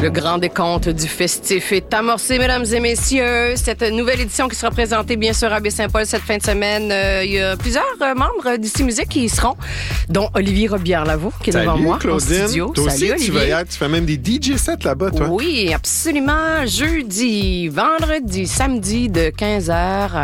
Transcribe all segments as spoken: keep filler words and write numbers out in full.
Le grand décompte du festif est amorcé, mesdames et messieurs. Cette nouvelle édition qui sera présentée, bien sûr, à Baie-Saint-Paul cette fin de semaine. Euh, il y a plusieurs euh, membres d'Ici Musique qui y seront, dont Olivier Robillard-Lavaux, qui est Salut, devant moi Claudine. en studio. Toi Salut, aussi, Olivier. tu vas y être. Tu fais même des D J sets là-bas, toi. Oui, absolument. Jeudi, vendredi, samedi de quinze heures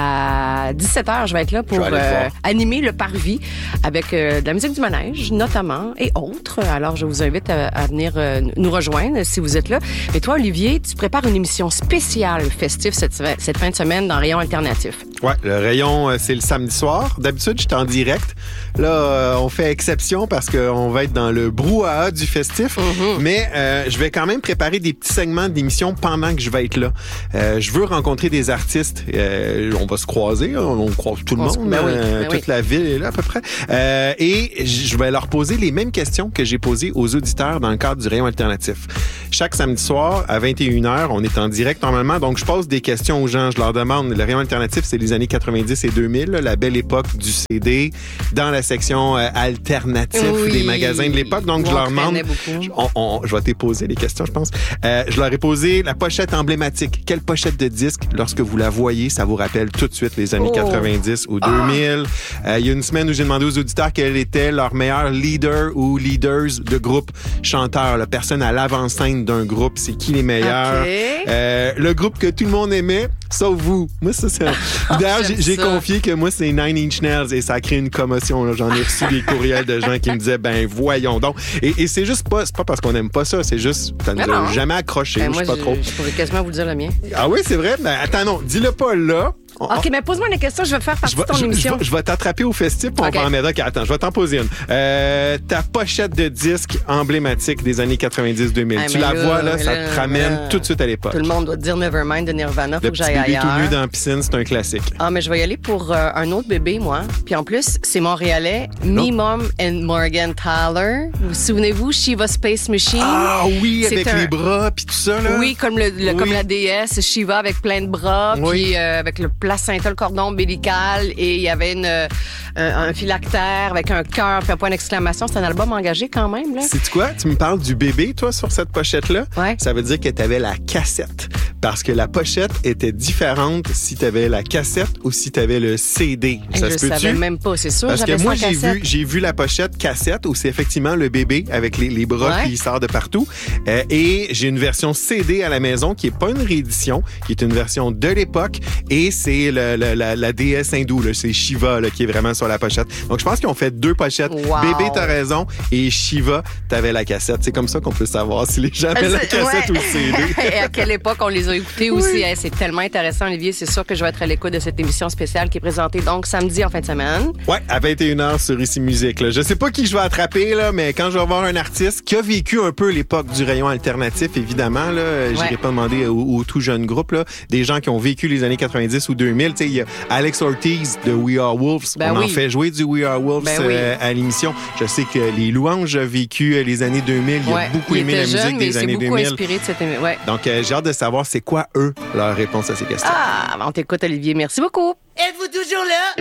à dix-sept heures, je vais être là pour euh, animer le parvis avec euh, de la musique du manège, notamment, et autres. Alors, je vous invite à, à venir euh, nous rejoindre si vous êtes là. Mais toi, Olivier, tu prépares une émission spéciale festive cette, cette fin de semaine dans Rayon Alternatif. Ouais, le rayon, euh, c'est le samedi soir. D'habitude, j'étais en direct. Là, euh, on fait exception parce qu'on va être dans le brouhaha du festif. Mm-hmm. Mais euh, je vais quand même préparer des petits segments d'émission pendant que je vais être là. Euh, je veux rencontrer des artistes. Euh, on va se croiser. On, on croise tout le on monde. Se... Ben oui, ben toute oui. la ville est là à peu près. Euh, et je vais leur poser les mêmes questions que j'ai posées aux auditeurs dans le cadre du Rayon Alternatif. Chaque samedi soir, à vingt et une heures, on est en direct normalement. Donc, je pose des questions aux gens. Je leur demande. Le Rayon Alternatif, c'est les années quatre-vingt-dix et deux mille, là, la belle époque du C D, dans la section euh, alternative oui. des magasins de l'époque. Donc, on je leur demande... Je, on, on, je vais te poser les questions, je pense. Euh, je leur ai posé la pochette emblématique. Quelle pochette de disque, lorsque vous la voyez, ça vous rappelle tout de suite les années oh. quatre-vingt-dix ou deux mille. Ah. Euh, il y a une semaine où j'ai demandé aux auditeurs quel était leur meilleur leader ou leaders de groupe chanteur, la personne à l'avant-scène d'un groupe. C'est qui les meilleurs? Okay. Euh, le groupe que tout le monde aimait, sauf vous. Moi, ça, c'est... Oh, d'ailleurs, j'ai, j'ai confié que moi, c'est Nine Inch Nails et ça a créé une commotion. Là. J'en ai reçu des courriels de gens qui me disaient, ben, voyons donc. Et, et c'est juste pas, c'est pas parce qu'on aime pas ça, c'est juste, ça nous a jamais accroché. Ben, je sais pas je, trop. Je pourrais quasiment vous dire le mien. Ah oui, c'est vrai? Ben, attends, non, dis-le pas là. OK, mais pose-moi une question, je vais faire partie je vais, de ton je, émission. Je vais, je vais t'attraper au festif pour okay. on va en mettre. OK, attends, je vais t'en poser une. Euh, ta pochette de disque emblématique des années quatre-vingt-dix deux mille. Ah, tu la là, vois, là, ça là, te ramène là, tout de suite à l'époque. Tout le monde doit dire Nevermind de Nirvana, faut le que j'aille ailleurs. Le petit bébé tout nu dans la piscine, c'est un classique. Ah, mais je vais y aller pour euh, un autre bébé, moi. Puis en plus, c'est montréalais. Me, Mom and Morgan Tyler. Vous souvenez-vous, Shiva Space Machine? Ah oui, c'est avec un... les bras puis tout ça, là. Oui, comme, le, le, oui. comme la déesse Shiva avec plein de bras, oui. puis euh, avec le placenta, le cordon ombilical, et il y avait une, euh, un phylactère avec un cœur puis un point d'exclamation. C'est un album engagé quand même, là. C'est quoi? Tu me parles du bébé, toi, sur cette pochette-là? Ouais. Ça veut dire que tu avais la cassette. Parce que la pochette était différente si tu avais la cassette ou si tu avais le C D. Ça je se peut-tu? savais même pas, c'est sûr. Parce que moi, j'ai cassette. vu, j'ai vu la pochette cassette où c'est effectivement le bébé avec les, les bras ouais. qui sort de partout. Euh, et j'ai une version C D à la maison qui est pas une réédition, qui est une version de l'époque. Et c'est le, le, la, la déesse hindoue, là, c'est Shiva là, qui est vraiment sur la pochette. Donc, je pense qu'ils ont fait deux pochettes. Wow. Bébé, t'as raison. Et Shiva, t'avais la cassette. C'est comme ça qu'on peut savoir si les gens avaient la cassette ouais. ou le C D. Et à quelle époque on les a écoutés oui. aussi. Hey, c'est tellement intéressant, Olivier. C'est sûr que je vais être à l'écoute de cette émission spéciale qui est présentée donc samedi en fin de semaine. Ouais, à vingt et une heures sur Ici Musique. Là. Je sais pas qui je vais attraper, là, mais quand je vais voir un artiste qui a vécu un peu l'époque du rayon alternatif, évidemment, là, ouais. j'irai pas demander aux, aux tout jeunes groupes, là, des gens qui ont vécu les années quatre-vingt-dix ou deux mille. Il y a Alex Ortiz de We Are Wolves. Ben On oui. en fait jouer du We Are Wolves ben euh, oui. à l'émission. Je sais que les Louanges ont vécu les années deux mille. Il ouais. a beaucoup il aimé la jeune, musique des années deux mille. Il s'est beaucoup inspiré de cette émission. Ouais. Donc, euh, j'ai hâte de savoir c'est quoi, eux, leur réponse à ces questions. Ah, on t'écoute, Olivier. Merci beaucoup. Êtes-vous toujours là?